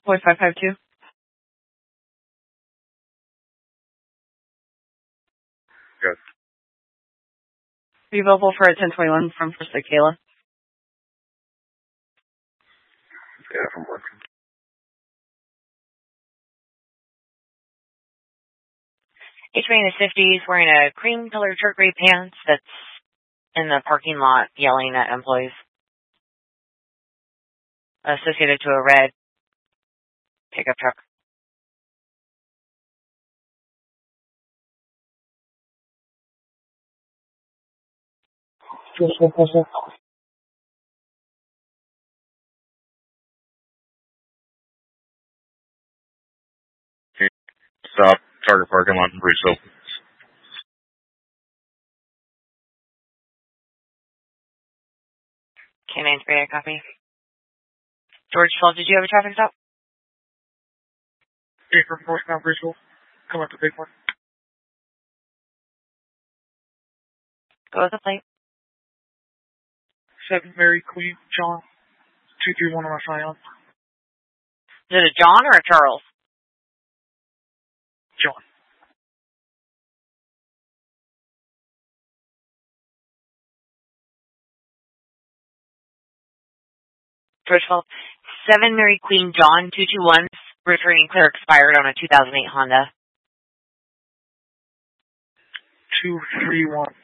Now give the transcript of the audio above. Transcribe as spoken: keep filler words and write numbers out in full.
Point five five two. Good. Be available for a ten twenty-one from First Lake Kayla. Yeah, from working. H man in his fifties, wearing a cream colored shirt, gray pants, that's in the parking lot yelling at employees. Associated to a red pickup truck. Stop. Target parking lot in Breezeville. K nine three, I copy. George twelve, did you have a traffic stop? Eight from northbound Breezeville. Come up the big one. Go with the plate. Seven Mary Queen John. Two three one on my Scion. Is it a John or a Charles? John. George twelve. Seven Mary Queen John two two one, returning clear expired on a two thousand eight Honda. Two three one.